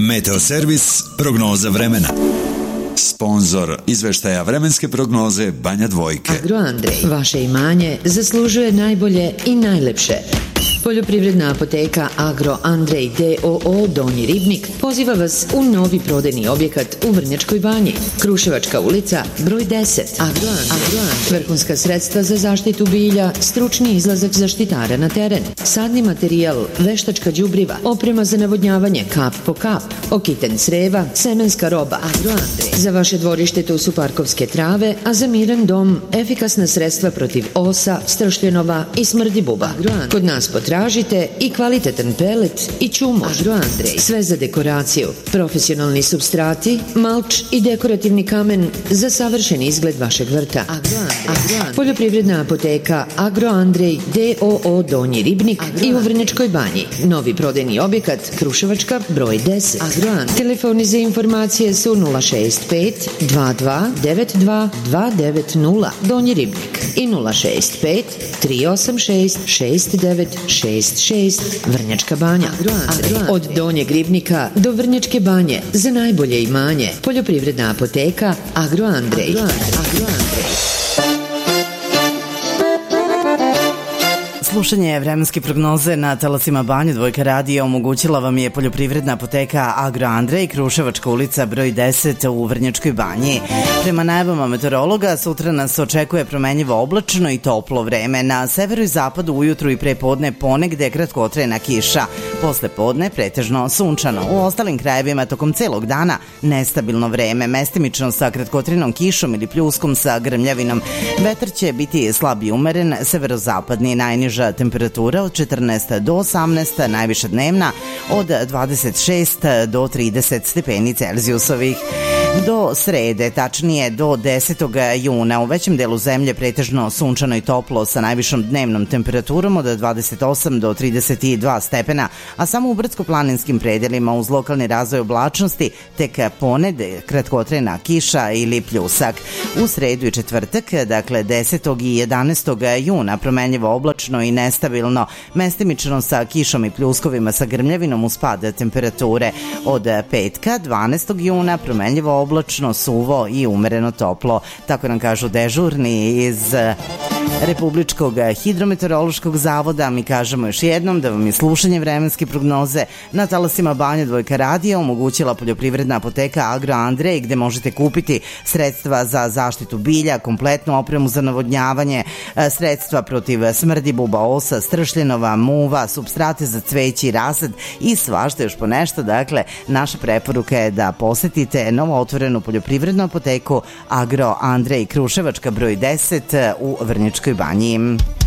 Meteoservis prognoza vremena. Sponzor izveštaja vremenske prognoze Banja Dvojke. Agro Andrej, vaše imanje zaslužuje najbolje i najlepše. Poljoprivredna apoteka Agro Andrej D.O.O. Donji Ribnik poziva vas u novi prodajni objekat u Vrnjačkoj Banji. Kruševačka ulica, broj 10. Agro Andrej. Vrhunska sredstva za zaštitu bilja, stručni izlazak zaštitara na teren, sadni materijal, veštačka đubriva, oprema za navodnjavanje kap po kap, okiten creva, semenska roba. Agro Andrej. Za vaše dvorište tu su parkovske trave, a za miran dom efikasna sredstva protiv osa, stršljenova i smrdi buba. Kod nas tražite i kvalitetan pelet i čumo. Agro Andrej. Sve za dekoraciju. Profesionalni supstrati, malč i dekorativni kamen za savršen izgled vašeg vrta. Agro Andrej. Poljoprivredna apoteka Agro Andrej D.O.O. Donji Ribnik i u Vrnjačkoj Banji. Novi prodajni objekat Kruševačka broj 10. Agro Andrej. Telefoni za informacije su 065 22 92 290 Donji Ribnik i 065 386 6966 Vrnjačka Banja. Od Donjeg Ribnika do Vrnjačke Banje za najbolje imanje. Poljoprivredna apoteka Agro Andrej. Slušanje vremenske prognoze na talasima Banja Dvojka radija omogućila vam je poljoprivredna apoteka Agro Andrej, Kruševačka ulica broj 10 u Vrnjačkoj Banji. Prema najavama meteorologa, sutra nas očekuje promenljivo oblačno i toplo vreme. Na severu i zapadu ujutru i pre podne ponegde kratkotrajna kiša. Posle podne pretežno sunčano. U ostalim krajevima tokom celog dana nestabilno vreme, mestimično sa kratkotrajnom kišom ili pljuskom sa grmljavinom. Vetar će biti slab i umeren, severozapadni, najniža temperatura od 14 do 18, najviša dnevna od 26 do 30 stepeni Celzijusovih. Do srede, tačnije do 10. juna, u većem delu zemlje pretežno sunčano i toplo sa najvišom dnevnom temperaturom od 28 do 32 stepena, a samo u brdsko-planinskim predelima uz lokalni razvoj oblačnosti tek ponede kratkotrajna kiša ili pljusak. U sredu i četvrtak, dakle 10. i 11. juna, promenljivo oblačno i nestabilno, mestimično sa kišom i pljuskovima sa grmljavinom uz pad temperature. Od petka, 12. juna, promenljivo oblačno, suvo i umereno toplo. Tako nam kažu dežurni iz Republičkog hidrometeorološkog zavoda. Mi kažemo još jednom da vam je slušanje vremenske prognoze na talasima Banja Dvojka radija omogućila poljoprivredna apoteka Agro Andrej, gde možete kupiti sredstva za zaštitu bilja, kompletnu opremu za navodnjavanje, sredstva protiv smrdi buba, osa, stršljenova, muva, supstrate za cveće i rasad i svašta još po nešto. Dakle, naša preporuka je da posetite novo otvorenu poljoprivrednu apoteku Agro Andrej, Kruševačka broj 10 u Vrnjačkoj Banji.